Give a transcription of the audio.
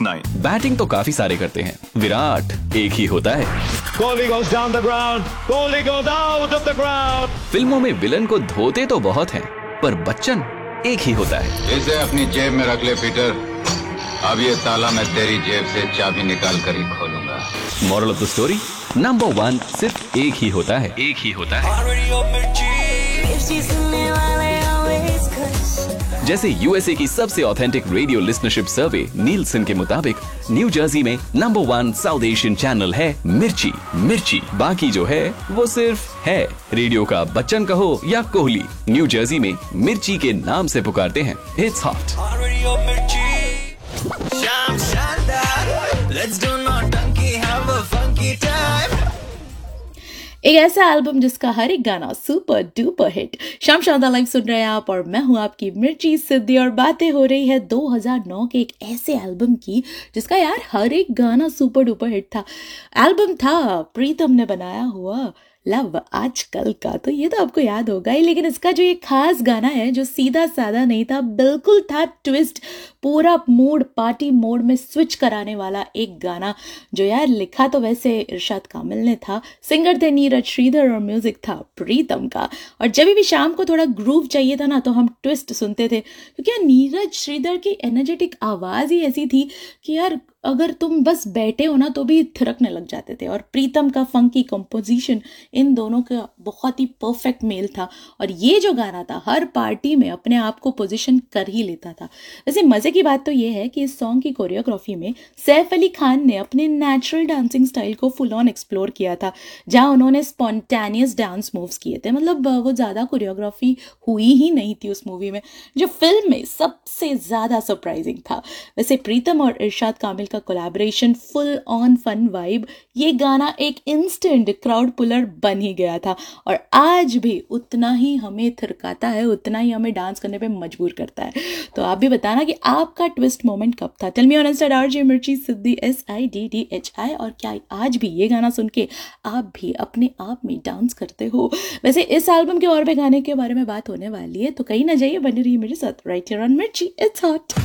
6ix9ine। Batting तो काफी सारे करते हैं, विराट एक ही होता है। Kohli goes down the ground. Kohli goes out of the ground. फिल्मों में विलन को धोते तो बहुत हैं, पर बच्चन एक ही होता है। इसे अपनी जेब में रख ले पीटर। अब ये ताला मैं तेरी जेब से चाबी निकाल कर ही खोलूंगा। Moral of the story, number 1 सिर्फ एक ही होता है। एक ही होता है। जैसे यूएसए की सबसे ऑथेंटिक रेडियो लिसनरशिप सर्वे नीलसन के मुताबिक न्यू जर्सी में नंबर 1 साउथ एशियन चैनल है मिर्ची। मिर्ची बाकी जो है वो सिर्फ है। रेडियो का बच्चन कहो या कोहली, न्यू जर्सी में मिर्ची के नाम से पुकारते हैं। It's hot. एक ऐसा एल्बम जिसका हर एक गाना सुपर डुपर हिट। शाम शानदार लाइव सुन रहे हैं आप और मैं हूं आपकी मिर्ची सिद्धि और बातें हो रही है 2009 के एक ऐसे एल्बम की जिसका यार हर एक गाना सुपर डुपर हिट था। एल्बम था प्रीतम ने बनाया हुआ लव आजकल का, तो ये तो आपको याद होगा ही। लेकिन इसका जो ये खास गाना है जो सीधा साधा नहीं था, बिल्कुल था ट्विस्ट, पूरा मूड पार्टी मोड में स्विच कराने वाला एक गाना जो यार लिखा तो वैसे इरशाद कामिल ने था, सिंगर थे नीरज श्रीधर और म्यूजिक था प्रीतम का। और जब भी शाम को थोड़ा ग्रूव चाहिए था ना तो हम ट्विस्ट सुनते थे, क्योंकि यार नीरज श्रीधर की एनर्जेटिक आवाज़ ही ऐसी थी कि यार अगर तुम बस बैठे हो ना तो भी थिरकने लग जाते थे। और प्रीतम का फंकी कंपोजिशन, इन दोनों का बहुत ही परफेक्ट मेल था। और ये जो गाना था हर पार्टी में अपने आप को पोजीशन कर ही लेता था। वैसे मज़े की बात तो ये है कि इस सॉन्ग की कोरियोग्राफी में सैफ अली खान ने अपने नेचुरल डांसिंग स्टाइल को फुल ऑन एक्सप्लोर किया था, जहाँ उन्होंने स्पॉन्टेनियस डांस मूव्स किए थे। मतलब वो ज़्यादा कोरियोग्राफी हुई ही नहीं थी उस मूवी में, जो फिल्म में सबसे ज़्यादा सरप्राइजिंग था। वैसे प्रीतम और इरशाद कामिल का collaboration full on fun vibe, ये गाना एक इंस्टेंट क्राउड पुलर बन ही गया था और आज भी उतना ही हमें थिरकाता है, उतना ही हमें डांस करने पे मजबूर करता है। तो आप भी बताना कि आपका ट्विस्ट मोमेंट कब था। Tell me on Insta RJ मिर्ची सिद्धि SIDDHI। और क्या आज भी ये गाना सुन के आप भी अपने आप में डांस करते हो? वैसे इस एल्बम के और भी गाने के बारे में बात होने वाली है, तो कहीं ना जाइए, बने रहिए मेरे साथ राइट हियर ऑन मिर्ची। It's hot.